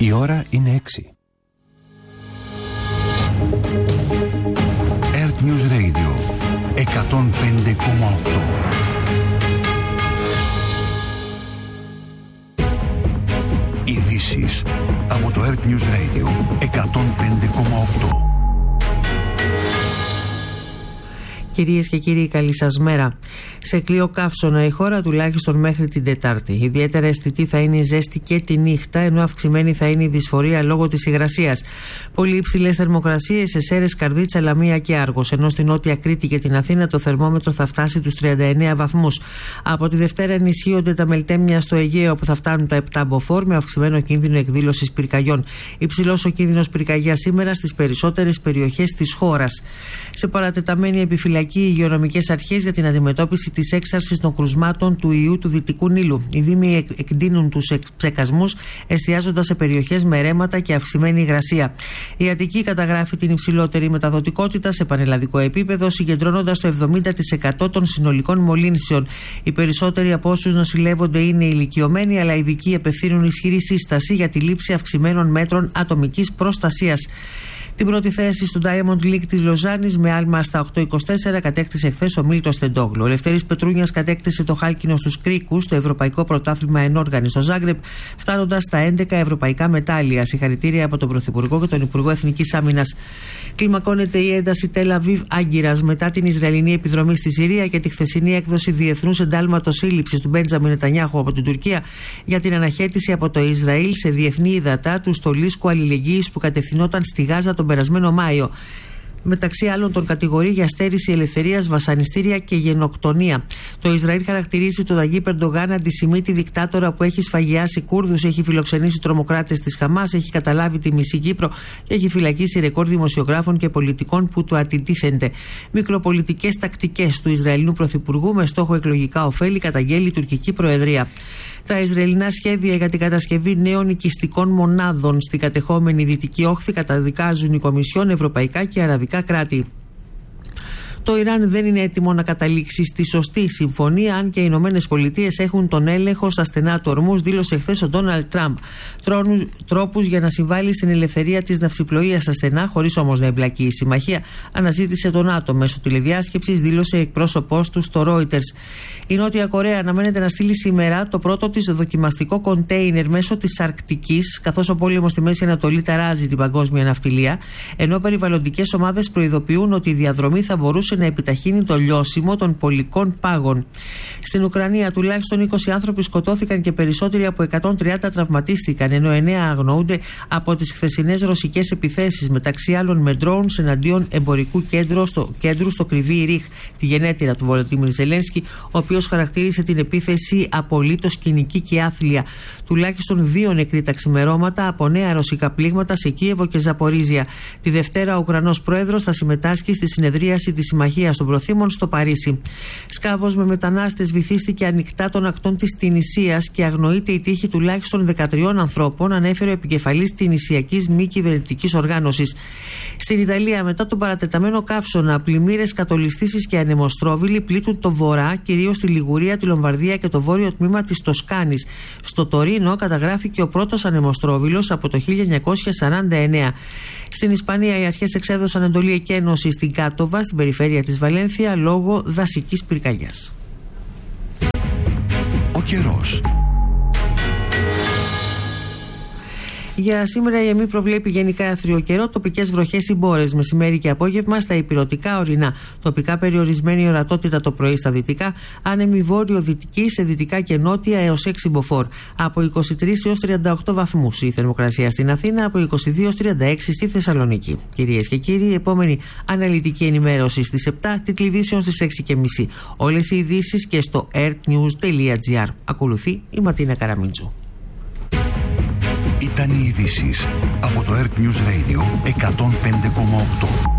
Η ώρα είναι 6. Earth News Radio 105,8. Ειδήσεις από το Earth News Radio 105,8. Κυρίες και κύριοι, καλή σας μέρα. Σε κλειό καύσωνα η χώρα τουλάχιστον μέχρι την Τετάρτη. Ιδιαίτερα αισθητή θα είναι η ζέστη και τη νύχτα, ενώ αυξημένη θα είναι η δυσφορία λόγω της υγρασίας. Πολύ υψηλές θερμοκρασίες σε Σέρρες, Καρδίτσα, Λαμία και Άργος, ενώ στην Νότια Κρήτη και την Αθήνα το θερμόμετρο θα φτάσει τους 39 βαθμούς. Από τη Δευτέρα ενισχύονται τα μελτέμια στο Αιγαίο που θα φτάνουν τα 7 μποφόρ με αυξημένο κίνδυνο εκδήλωσης πυρκαγιών. Υψηλός ο κίνδυνος πυρκαγιάς σήμερα στις περισσότερες περιοχές της χώρας. Σε παρατεταμένη επιφυλακή οι υγειονομικές αρχές για την αντιμετώπιση της έξαρσης των κρουσμάτων του ιού του Δυτικού Νείλου. Οι δήμοι εκντείνουν τους ψεκασμούς, εστιάζοντας σε περιοχές με ρέματα και αυξημένη υγρασία. Η Αττική καταγράφει την υψηλότερη μεταδοτικότητα σε πανελλαδικό επίπεδο, συγκεντρώνοντας το 70% των συνολικών μολύνσεων. Οι περισσότεροι από όσους νοσηλεύονται είναι ηλικιωμένοι, αλλά οι ειδικοί απευθύνουν ισχυρή σύσταση για τη λήψη αυξημένων μέτρων ατομικής προστασίας. Την πρώτη θέση στο Diamond League της Λοζάνης με άλμα στα 8.24 κατέκτησε χθες ο Μίλτος Τεντόγλου. Ο Λευτέρης Πετρούνιας κατέκτησε το χάλκινο στους κρίκους στο Ευρωπαϊκό Πρωτάθλημα Ενόργανη στο Ζάγκρεπ, φτάνοντας στα 11 ευρωπαϊκά μετάλλια. Συγχαρητήρια από τον Πρωθυπουργό και τον Υπουργό Εθνικής Άμυνας. Κλιμακώνεται η ένταση Τελ Αβίβ Άγκυρας μετά την Ισραηλινή επιδρομή στη Συρία και τη χθεσινή έκδοση διεθνούς εντάλματος σύλληψης του Μπέντζαμιν Νετανιάχου από την Τουρκία για την αναχέτηση από το Ισραήλ σε διεθνή ύδατα του στολίσκου αλληλεγγύης που κατευθυνόταν στη Γάζα τον περασμένο Μάιο. Μεταξύ άλλων τον κατηγορεί για στέρηση ελευθερίας, βασανιστήρια και γενοκτονία. Το Ισραήλ χαρακτηρίζει τον Ταγίπ Ερντογάν αντισημίτη δικτάτορα που έχει σφαγιάσει Κούρδους, έχει φιλοξενήσει τρομοκράτες της Χαμάς, έχει καταλάβει τη μισή Κύπρο και έχει φυλακίσει ρεκόρ δημοσιογράφων και πολιτικών που του αντιτίθενται. Μικροπολιτικές τακτικές του Ισραηλινού Πρωθυπουργού με στόχο εκλογικά ωφέλη, καταγγέλει η τουρκική Προεδρία. Τα Ισραηλινά σχέδια για την κατασκευή νέων οικιστικών μονάδων στη κατεχόμενη Δυτική Όχθη καταδικάζουν η Κομισιόν, ευρωπαϊκά και αραβικά κράτη. Το Ιράν δεν είναι έτοιμο να καταλήξει στη σωστή συμφωνία, αν και οι Ηνωμένες Πολιτείες έχουν τον έλεγχο στα στενά του ορμούς, δήλωσε χθες ο Ντόναλντ Τραμπ. Τρόπους για να συμβάλλει στην ελευθερία της ναυσιπλοείας στα στενά, χωρίς όμως να εμπλακεί η συμμαχία, αναζήτησε το ΝΑΤΟ μέσω τηλεδιάσκεψης, δήλωσε εκπρόσωπός του στο Reuters. Η Νότια Κορέα αναμένεται να στείλει σήμερα το πρώτο της δοκιμαστικό κοντέινερ μέσω της Αρκτικής, καθώς ο πόλεμος στη Μέση Ανατολή ταράζει την παγκόσμια ναυτιλία, ενώ περιβαλλοντικές ομάδες προειδοποιούν ότι η διαδρομή θα μπορούσε να επιταχύνει το λιώσιμο των πολικών πάγων. Στην Ουκρανία τουλάχιστον 20 άνθρωποι σκοτώθηκαν και περισσότεροι από 130 τραυματίστηκαν, ενώ 9 αγνοούνται από τις χθεσινές ρωσικές επιθέσεις, μεταξύ άλλων με ντρόουν εναντίον εμπορικού κέντρου στο Κρυβί Ρίχ, τη γενέτειρα του Βολοντίμιρ Ζελένσκι, ο οποίος χαρακτήρισε την επίθεση απολύτως κοινική και άθλια. Τουλάχιστον 2 νεκροί τα ξημερώματα από νέα ρωσικά πλήγματα σε Κίεβο και Ζαπορίζια. Τη Δευτέρα ο Ουκρανός πρόεδρος θα συμμετάσχει στη συνεδρίαση της Συμμαχίας των Προθήμων στο Παρίσι. Σκάβος με μετανάστες βυθίστηκε ανοιχτά των ακτών της Τινησίας και αγνοείται η τύχη τουλάχιστον 13 ανθρώπων, ανέφερε ο επικεφαλής Τινησιακής μη κυβερνητικής οργάνωσης. Στην Ιταλία, μετά τον παρατεταμένο καύσωνα, πλημμύρες, κατολιστήσεις και ανεμοστρόβιλοι πλήττουν το βορρά, κυρίως τη Λιγουρία, τη Λομβαρδία και το βόρειο τμήμα της Τοσκάνης. Στο Τωρίνο καταγράφηκε ο πρώτος ανεμοστρόβιλος από το 1949. Στην Ισπανία, οι αρχές εξέδωσαν εντολή εκένωση στην Κάτοβα, στην περιφέρεια της Βαλένθια, λόγω δασικής πυρκαγιάς. Ο καιρός. Για σήμερα η ΕΜΗ προβλέπει γενικά άθριο καιρό, τοπικές βροχές ή μπόρες μεσημέρι και απόγευμα στα ηπειρωτικά ορεινά. Τοπικά περιορισμένη ορατότητα το πρωί στα δυτικά, άνεμη βόρειο-δυτική σε δυτικά και νότια έως 6 μποφόρ. Από 23 έως 38 βαθμούς η θερμοκρασία στην Αθήνα, από 22 έως 36 στη Θεσσαλονίκη. Κυρίες και κύριοι, η επόμενη αναλυτική ενημέρωση στις 7, τίτλοι ειδήσεων στις 6.30. Όλες οι ειδήσεις και στο earthnews.gr. Ακολουθεί η Ματίνα Καραμίτσου. Ήταν οι ειδήσεις από το Earth News Radio 105,8.